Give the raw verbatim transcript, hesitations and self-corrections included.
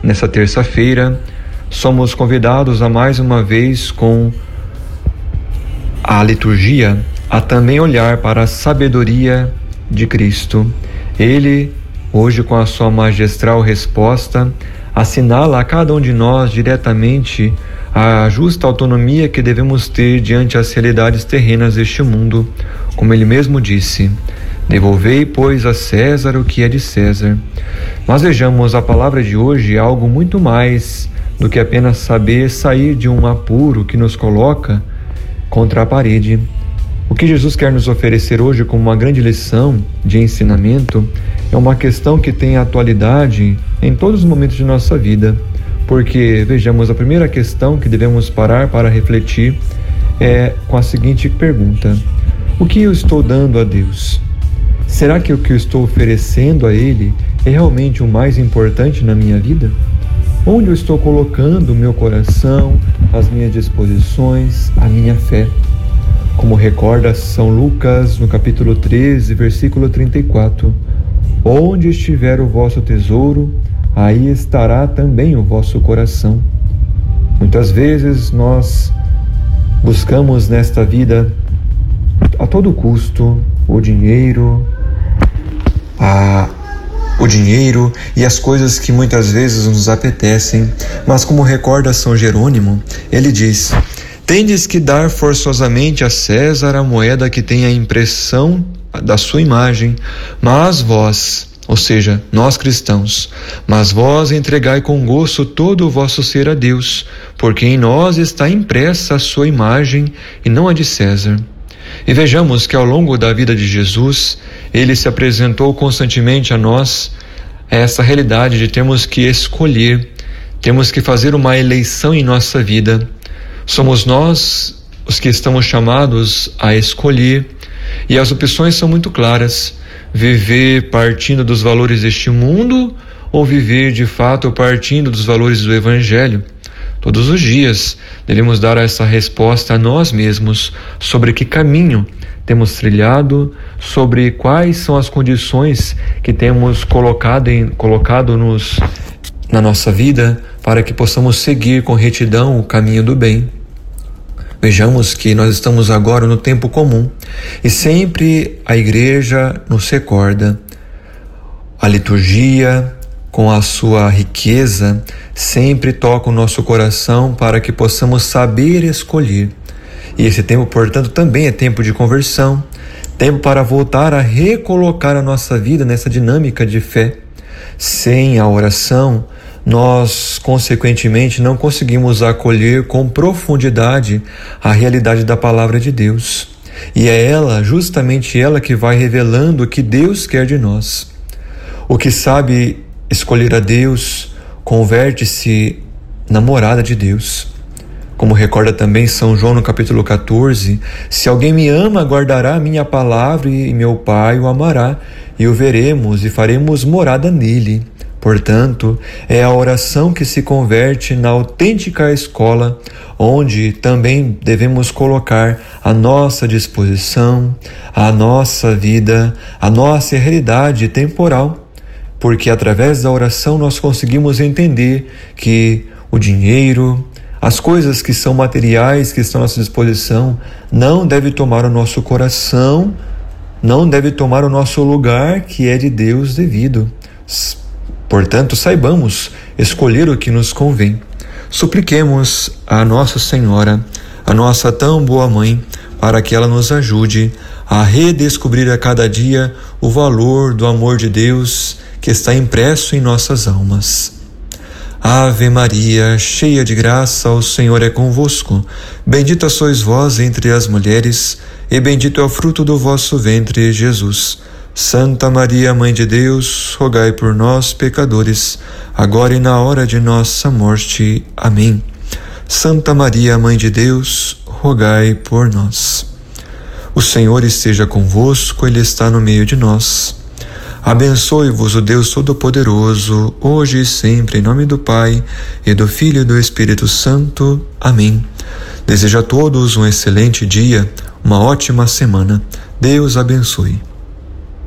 nessa terça-feira, somos convidados a mais uma vez com a liturgia a também olhar para a sabedoria de Cristo. Ele, hoje com a sua magistral resposta, assinala a cada um de nós diretamente a justa autonomia que devemos ter diante as realidades terrenas deste mundo. Como ele mesmo disse: devolvei, pois, a César o que é de César. Mas vejamos, a palavra de hoje é algo muito mais do que apenas saber sair de um apuro que nos coloca contra a parede. O que Jesus quer nos oferecer hoje como uma grande lição de ensinamento é uma questão que tem atualidade em todos os momentos de nossa vida. Porque, vejamos, a primeira questão que devemos parar para refletir é com a seguinte pergunta: o que eu estou dando a Deus? Será que o que eu estou oferecendo a Ele é realmente o mais importante na minha vida? Onde eu estou colocando o meu coração, as minhas disposições, a minha fé? Como recorda São Lucas, no capítulo treze, versículo trinta e quatro: onde estiver o vosso tesouro, aí estará também o vosso coração. Muitas vezes nós buscamos nesta vida a todo custo o dinheiro, a, o dinheiro e as coisas que muitas vezes nos apetecem, mas como recorda São Jerônimo, ele diz: tendes que dar forçosamente a César a moeda que tem a impressão da sua imagem, mas vós, ou seja, nós cristãos, mas vós entregai com gosto todo o vosso ser a Deus, porque em nós está impressa a sua imagem e não a de César. E vejamos que ao longo da vida de Jesus, ele se apresentou constantemente a nós essa realidade de termos que escolher, temos que fazer uma eleição em nossa vida. Somos nós os que estamos chamados a escolher, e as opções são muito claras: viver partindo dos valores deste mundo ou viver de fato partindo dos valores do Evangelho. Todos os dias devemos dar essa resposta a nós mesmos sobre que caminho temos trilhado, sobre quais são as condições que temos colocado, em, colocado nos, na nossa vida para que possamos seguir com retidão o caminho do bem. Vejamos que nós estamos agora no tempo comum e sempre a igreja nos recorda. A liturgia, com a sua riqueza, sempre toca o nosso coração para que possamos saber escolher. E esse tempo, portanto, também é tempo de conversão, tempo para voltar a recolocar a nossa vida nessa dinâmica de fé. Sem a oração, nós, consequentemente, não conseguimos acolher com profundidade a realidade da palavra de Deus. E é ela, justamente ela, que vai revelando o que Deus quer de nós. O que sabe escolher a Deus converte-se na morada de Deus. Como recorda também São João no capítulo quatorze, se alguém me ama, guardará a minha palavra e meu Pai o amará, e o veremos e faremos morada nele. Portanto, é a oração que se converte na autêntica escola, onde também devemos colocar a nossa disposição, a nossa vida, a nossa realidade temporal, porque através da oração nós conseguimos entender que o dinheiro, as coisas que são materiais, que estão à nossa disposição, não deve tomar o nosso coração, não deve tomar o nosso lugar que é de Deus devido. Portanto, saibamos escolher o que nos convém. Supliquemos a Nossa Senhora, a nossa tão boa mãe, para que ela nos ajude a redescobrir a cada dia o valor do amor de Deus que está impresso em nossas almas. Ave Maria, cheia de graça, o Senhor é convosco. Bendita sois vós entre as mulheres, e bendito é o fruto do vosso ventre, Jesus. Santa Maria, Mãe de Deus, rogai por nós, pecadores, agora e na hora de nossa morte. Amém. Santa Maria, Mãe de Deus, rogai por nós. O Senhor esteja convosco, Ele está no meio de nós. Abençoe-vos o Deus Todo-Poderoso, hoje e sempre, em nome do Pai, e do Filho e do Espírito Santo. Amém. Desejo a todos um excelente dia, uma ótima semana. Deus abençoe.